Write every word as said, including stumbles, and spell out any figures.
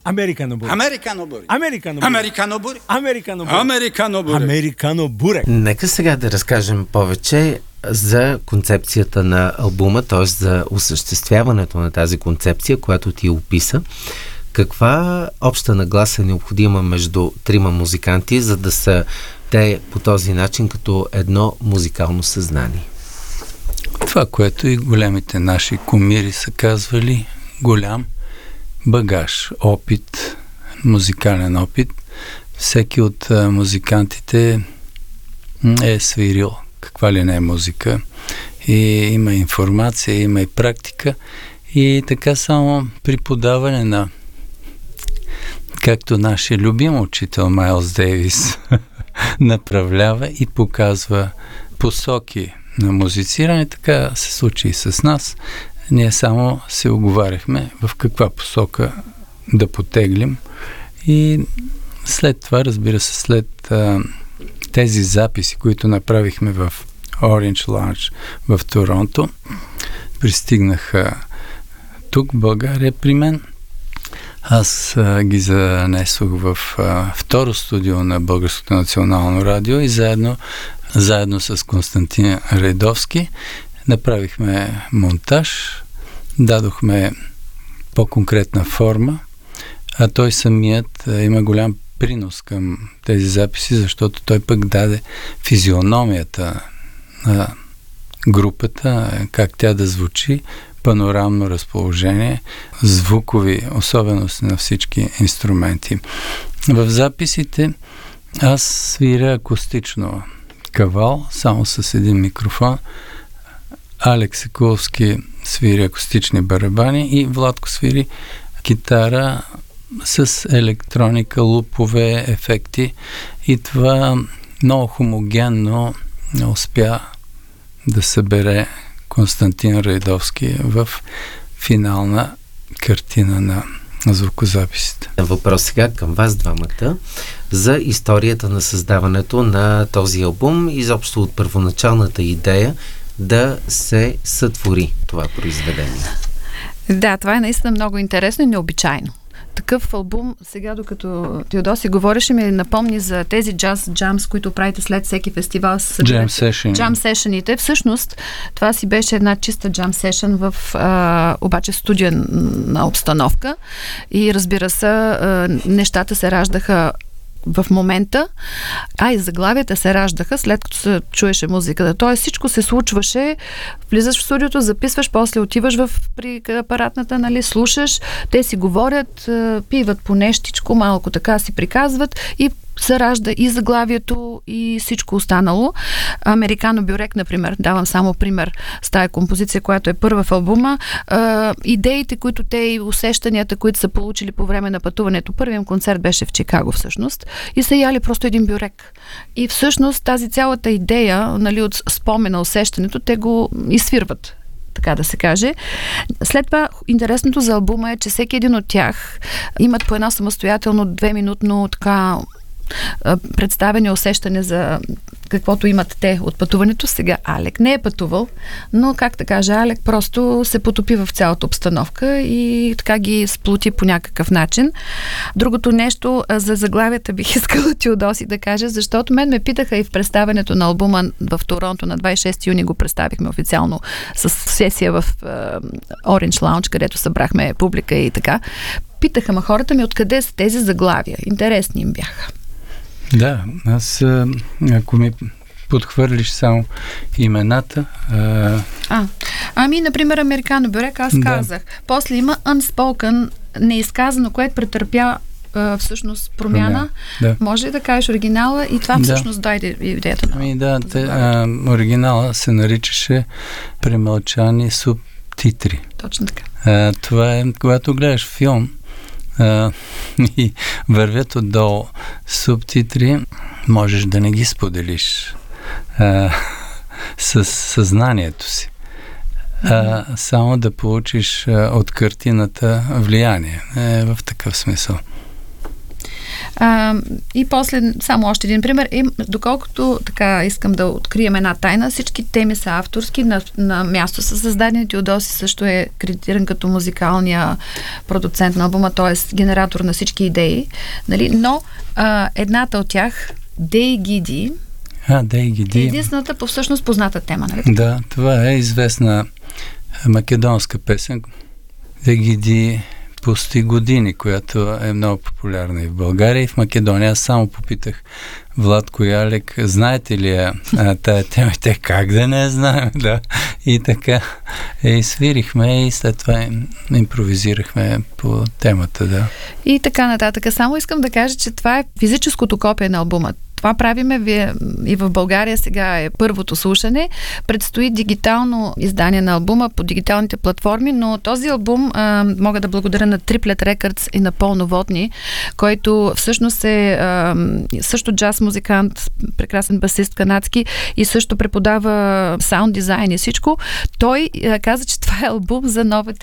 Американо бурек. Американо бурек. Американо бурек. Американо бурек. Американо бурек. Американо бурек. Американо бурек. Нека сега да разкажем повече за концепцията на албума, т.е. за осъществяването на тази концепция, която ти описа. Каква обща нагласа е необходима между трима музиканти, за да са те по този начин като едно музикално съзнание? Това, което и големите наши кумири са казвали, голям багаж, опит, музикален опит. Всеки от а, музикантите е свирил каква ли не е музика и има информация, има и практика и така само при подаване на, както нашия любим учител Майлс Дейвис направлява и показва посоки на музициране, така се случи и с нас. Ние само се оговаряхме в каква посока да потеглим и след това, разбира се, след а, тези записи, които направихме в Orange Lounge в Торонто, пристигнаха тук в България при мен. Аз а, ги занесох в а, второ студио на Българското национално радио и заедно, заедно с Константин Райдовски направихме монтаж, дадохме по-конкретна форма, а той самият а, има голям принос към тези записи, защото той пък даде физиономията на групата, как тя да звучи, панорамно разположение, звукови особености на всички инструменти. В записите аз свиря акустично кавал, само с един микрофон. Алекс Секулски свири акустични барабани и Владко свири китара с електроника, лупове, ефекти и това много хомогенно успя да събере Константин Райдовски в финална картина на звукозаписите. Въпрос сега към вас двамата за историята на създаването на този албум, изобщо от първоначалната идея да се сътвори това произведение. Да, това е наистина много интересно и необичайно. Такъв албум, сега докато Теодоси говореше, ми напомни за тези джаз джамс, които правите след всеки фестивал. Джам сешън. Джам сешъните. Всъщност, това си беше една чиста джам сешън в а, обаче студийна обстановка и разбира се, а, нещата се раждаха в момента, а и заглавията се раждаха след като се чуеше музиката. Тоест всичко се случваше, влизаш в студиото, записваш, после отиваш в при апаратната, нали, слушаш, те си говорят, пиват по нещичко, малко така си приказват и се ражда и заглавието, и всичко останало. Американо Бюрек, например, давам само пример с тая композиция, която е първа в албума. А, идеите, които те и усещанията, които са получили по време на пътуването. Първият концерт беше в Чикаго всъщност и са яли просто един бюрек. И всъщност тази цялата идея, нали, от спомена, усещането, те го изсвирват, така да се каже. След това интересното за албума е, че всеки един от тях имат по едно самостоятелно двеминутно така представени усещане за каквото имат те от пътуването. Сега Алек не е пътувал, но как да кажа, Алек просто се потопи в цялата обстановка и така ги сплоти по някакъв начин. Другото нещо за заглавията бих искала Теодоси да кажа, защото мен ме питаха и в представянето на албума в Торонто на двадесет и шести юни го представихме официално с сесия в Orange Lounge, където събрахме публика и така. Питаха ма хората ми откъде са тези заглавия. Интересни им бяха. Да, аз ако ми подхвърлиш само имената. А, а ами, например, Американо Бюрек, аз да. казах. После има Unspoken, неизказано, което претърпя а, всъщност промяна. Да. Може ли да кажеш оригинала и това всъщност да. дойде идеята на... Ами да, те, а, оригинала се наричаше Премълчани субтитри. Точно така. А, това е, когато гледаш филм, Uh, и вървят отдолу субтитри, можеш да не ги споделиш uh, с съзнанието си. Uh, само да получиш uh, от картината влияние. Uh, в такъв смисъл. А, и после, само още един пример, и, доколкото така искам да открием една тайна, всички теми са авторски, на, на място са създадени. Теодоси също е кредитиран като музикалния продуцент на албума, т.е. генератор на всички идеи, нали? Но а, едната от тях, Дей Гиди, А, Дей Гиди. единствената по всъщност позната тема, нали? Да, това е известна македонска песен. Дей Гиди пусти години, която е много популярна и в България, и в Македония. Аз само попитах Владко и Алек, знаете ли я а, тая тема? Те как да не знаем, да. И така, и свирихме и след това импровизирахме по темата, да. И така нататък. Само искам да кажа, че това е физическото копие на албума. Това правиме вие и в България сега е първото слушане. Предстои дигитално издание на албума по дигиталните платформи, но този албум а, мога да благодаря на Triplet Records и на Пол Новотни, който всъщност е а, също джаз музикант, прекрасен басист канадски и също преподава саунд дизайн и всичко. Той а, каза, че това е албум за новите